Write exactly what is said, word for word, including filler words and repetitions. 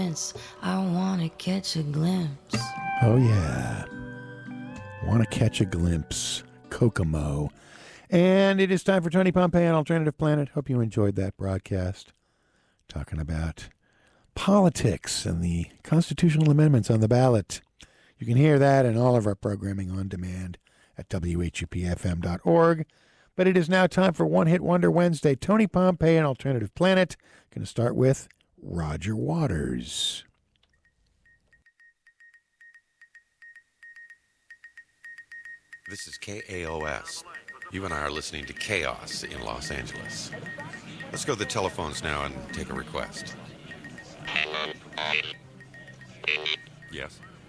I want to catch a glimpse. Oh, yeah. Want to catch a glimpse. Kokomo. And it is time for Tony Pompei on Alternative Planet. Hope you enjoyed that broadcast. Talking about politics and the constitutional amendments on the ballot. You can hear that and all of our programming on demand at W H U P F M dot org. But it is now time for One Hit Wonder Wednesday. Tony Pompei on Alternative Planet. Going to start with Roger Waters. This is K A O S. You and I are listening to Chaos in Los Angeles. Let's go to the telephones now and take a request. Yes?